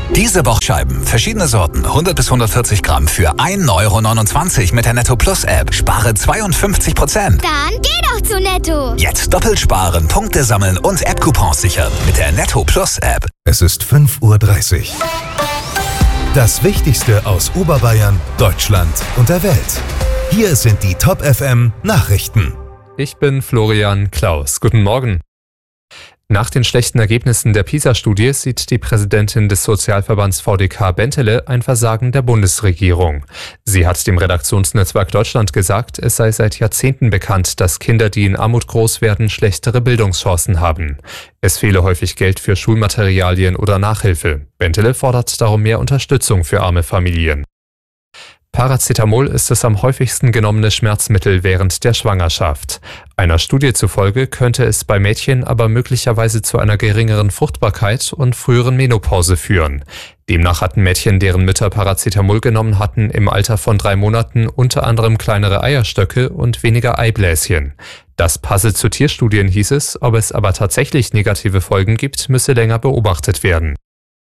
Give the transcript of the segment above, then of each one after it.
Diese Wochscheiben, verschiedene Sorten, 100 bis 140 Gramm für 1,29 € mit der Netto Plus App. Spare 52%. Dann geh doch zu Netto. Jetzt doppelt sparen, Punkte sammeln und App-Coupons sichern mit der Netto Plus App. Es ist 5:30 Uhr. Das Wichtigste aus Oberbayern, Deutschland und der Welt. Hier sind die Top FM Nachrichten. Ich bin Florian Klaus. Guten Morgen. Nach den schlechten Ergebnissen der PISA-Studie sieht die Präsidentin des Sozialverbands VDK Bentele ein Versagen der Bundesregierung. Sie hat dem Redaktionsnetzwerk Deutschland gesagt, es sei seit Jahrzehnten bekannt, dass Kinder, die in Armut groß werden, schlechtere Bildungschancen haben. Es fehle häufig Geld für Schulmaterialien oder Nachhilfe. Bentele fordert darum mehr Unterstützung für arme Familien. Paracetamol ist das am häufigsten genommene Schmerzmittel während der Schwangerschaft. Einer Studie zufolge könnte es bei Mädchen aber möglicherweise zu einer geringeren Fruchtbarkeit und früheren Menopause führen. Demnach hatten Mädchen, deren Mütter Paracetamol genommen hatten, im Alter von 3 Monaten unter anderem kleinere Eierstöcke und weniger Eibläschen. Das passe zu Tierstudien, hieß es, ob es aber tatsächlich negative Folgen gibt, müsse länger beobachtet werden.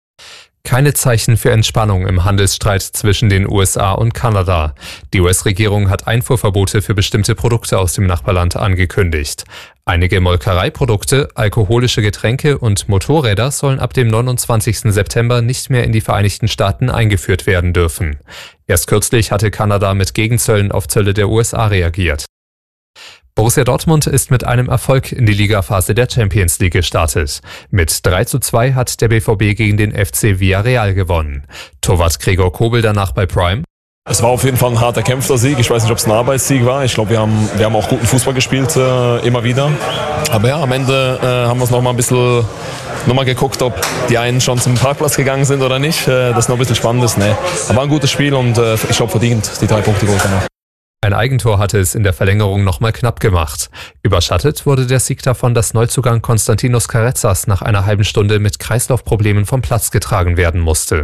Keine Zeichen für Entspannung im Handelsstreit zwischen den USA und Kanada. Die US-Regierung hat Einfuhrverbote für bestimmte Produkte aus dem Nachbarland angekündigt. Einige Molkereiprodukte, alkoholische Getränke und Motorräder sollen ab dem 29. September nicht mehr in die Vereinigten Staaten eingeführt werden dürfen. Erst kürzlich hatte Kanada mit Gegenzöllen auf Zölle der USA reagiert. Borussia Dortmund ist mit einem Erfolg in die Ligaphase der Champions League gestartet. Mit 3:2 hat der BVB gegen den FC Villarreal gewonnen. Torwart Gregor Kobel danach bei Prime. Es war auf jeden Fall ein hart erkämpfter Sieg. Ich weiß nicht, ob es ein Arbeitssieg war. Ich glaube, wir haben auch guten Fußball gespielt, immer wieder. Aber ja, am Ende haben wir es nochmal ein bisschen geguckt, ob die einen schon zum Parkplatz gegangen sind oder nicht. Das ist noch ein bisschen spannend. Nee. Aber ein gutes Spiel und ich glaube, verdient die 3 Punkte geholt danach. Ein Eigentor hatte es in der Verlängerung nochmal knapp gemacht. Überschattet wurde der Sieg davon, dass Neuzugang Konstantinos Karezas nach einer halben Stunde mit Kreislaufproblemen vom Platz getragen werden musste.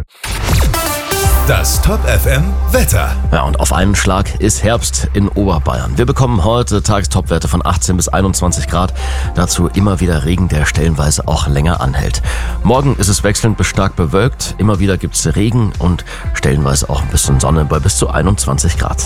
Das Top FM Wetter. Ja, und auf einen Schlag ist Herbst in Oberbayern. Wir bekommen heute Tagestopwerte von 18 bis 21 Grad. Dazu immer wieder Regen, der stellenweise auch länger anhält. Morgen ist es wechselnd bis stark bewölkt. Immer wieder gibt es Regen und stellenweise auch ein bisschen Sonne bei bis zu 21 Grad.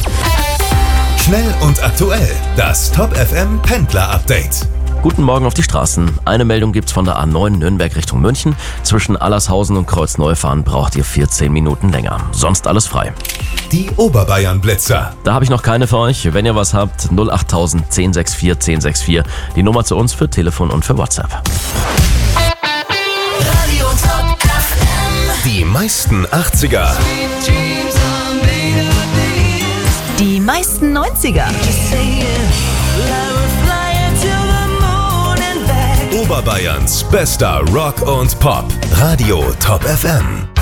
Schnell und aktuell. Das Top FM Pendler Update. Guten Morgen auf die Straßen. Eine Meldung gibt's von der A9 Nürnberg Richtung München. Zwischen Allershausen und Kreuzneufahren braucht ihr 14 Minuten länger. Sonst alles frei. Die Oberbayern Blitzer. Da habe ich noch keine für euch. Wenn ihr was habt, 08000 1064 1064. Die Nummer zu uns für Telefon und für WhatsApp. Radio Top FM. Die meisten 80er. Die meisten 90er. Oberbayerns bester Rock und Pop. Radio Top FM.